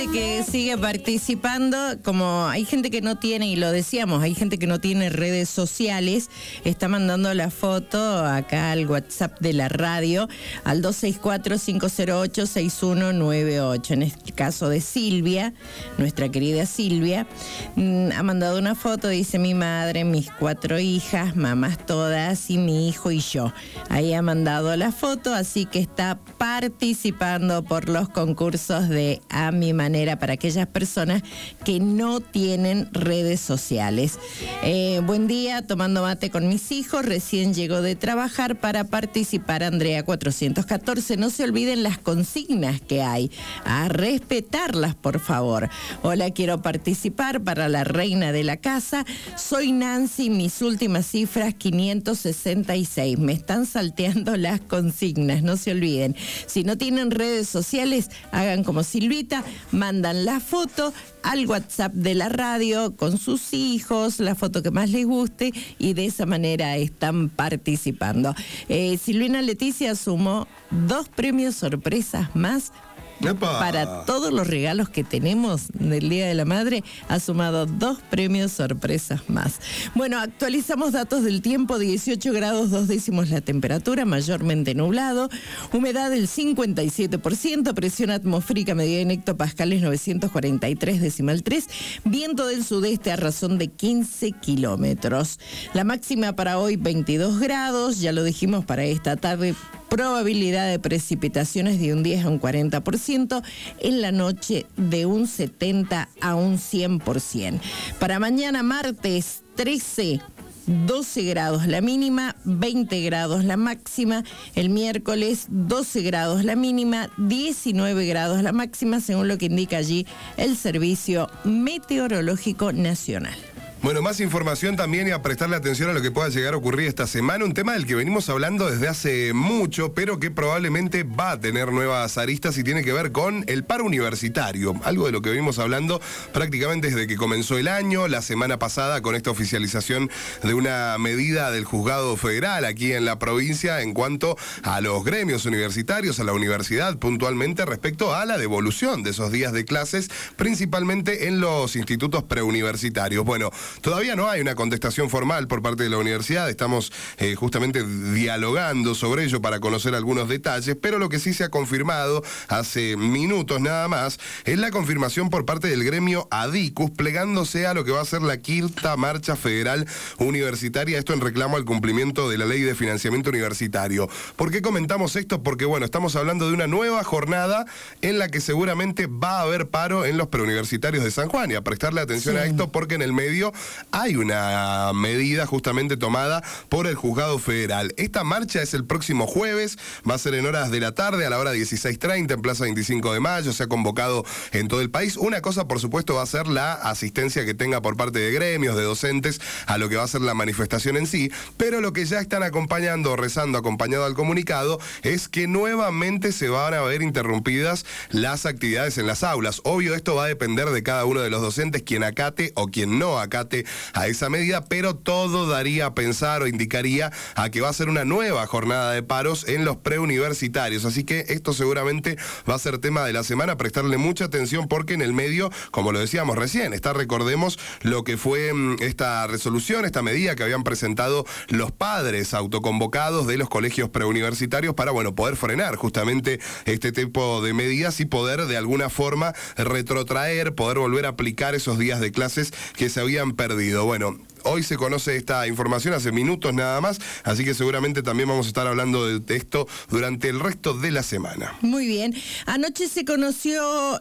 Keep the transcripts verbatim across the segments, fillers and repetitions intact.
Que sigue participando, como hay gente que no tiene, y lo decíamos, hay gente que no tiene redes sociales, está mandando la foto acá al WhatsApp de la radio, al dos seis cuatro, cinco cero ocho, seis uno nueve ocho. En este caso de Silvia, nuestra querida Silvia, mmm, ha mandado una foto, dice: mi madre, mis cuatro hijas, mamás todas, y mi hijo y yo. Ahí ha mandado la foto, así que está participando por los concursos de A Mi Manera para aquellas personas que no tienen redes sociales. Eh, buen día, tomando mate con mis hijos, recién llegó de trabajar para participar. Andrea cuatrocientos catorce, no se olviden las consignas que hay, a respetarlas, por favor. Hola, quiero participar para la reina de la casa, soy Nancy, mis últimas cifras quinientos sesenta y seis. Me están salteando las consignas, no se olviden. Si no tienen redes sociales, hagan como Silvita, mandan la foto al WhatsApp de la radio con sus hijos, la foto que más les guste, y de esa manera están participando. Eh, Silvina Leticia sumó dos premios sorpresas más. ¡Epa! Para todos los regalos que tenemos del Día de la Madre, ha sumado dos premios sorpresas más. Bueno, actualizamos datos del tiempo: dieciocho grados dos décimos la temperatura, mayormente nublado, humedad del cincuenta y siete por ciento, presión atmosférica medida en hectopascales novecientos cuarenta y tres decimal tres, viento del sudeste a razón de quince kilómetros. La máxima para hoy veintidós grados, ya lo dijimos, para esta tarde probabilidad de precipitaciones de un diez a un cuarenta por ciento, en la noche de un setenta a un cien por ciento. Para mañana martes trece, doce grados la mínima, veinte grados la máxima. El miércoles doce grados la mínima, diecinueve grados la máxima, según lo que indica allí el Servicio Meteorológico Nacional. Bueno, más información también, y a prestarle atención a lo que pueda llegar a ocurrir esta semana. Un tema del que venimos hablando desde hace mucho, pero que probablemente va a tener nuevas aristas, y tiene que ver con el paro universitario. Algo de lo que venimos hablando prácticamente desde que comenzó el año, la semana pasada, con esta oficialización de una medida del Juzgado Federal aquí en la provincia en cuanto a los gremios universitarios, a la universidad puntualmente, respecto a la devolución de esos días de clases, principalmente en los institutos preuniversitarios. Bueno, todavía no hay una contestación formal por parte de la universidad, estamos eh, justamente dialogando sobre ello para conocer algunos detalles, pero lo que sí se ha confirmado hace minutos nada más es la confirmación por parte del gremio ADICUS, plegándose a lo que va a ser la quinta marcha federal universitaria, esto en reclamo al cumplimiento de la ley de financiamiento universitario. ¿Por qué comentamos esto? Porque bueno, estamos hablando de una nueva jornada en la que seguramente va a haber paro en los preuniversitarios de San Juan, y a prestarle atención sí. a esto, porque en el medio hay una medida justamente tomada por el Juzgado Federal. Esta marcha es el próximo jueves, va a ser en horas de la tarde, a la hora dieciséis treinta, en Plaza veinticinco de mayo, se ha convocado en todo el país. Una cosa, por supuesto, va a ser la asistencia que tenga por parte de gremios, de docentes, a lo que va a ser la manifestación en sí, pero lo que ya están acompañando, rezando acompañado al comunicado, es que nuevamente se van a ver interrumpidas las actividades en las aulas. Obvio, esto va a depender de cada uno de los docentes, quien acate o quien no acate a esa medida, pero todo daría a pensar o indicaría a que va a ser una nueva jornada de paros en los preuniversitarios. Así que esto seguramente va a ser tema de la semana, prestarle mucha atención, porque en el medio, como lo decíamos recién, está, recordemos, lo que fue esta resolución, esta medida que habían presentado los padres autoconvocados de los colegios preuniversitarios para, bueno, poder frenar justamente este tipo de medidas y poder de alguna forma retrotraer, poder volver a aplicar esos días de clases que se habían perdido. Bueno, hoy se conoce esta información, hace minutos nada más, así que seguramente también vamos a estar hablando de esto durante el resto de la semana. Muy bien. Anoche se conoció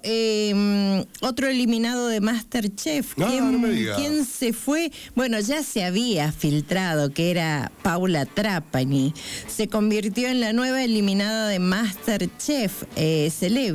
eh, otro eliminado de MasterChef. No, ¿Quién, no me diga. ¿Quién se fue? Bueno, ya se había filtrado que era Paula Trapani. Se convirtió en la nueva eliminada de MasterChef. Eh, celebra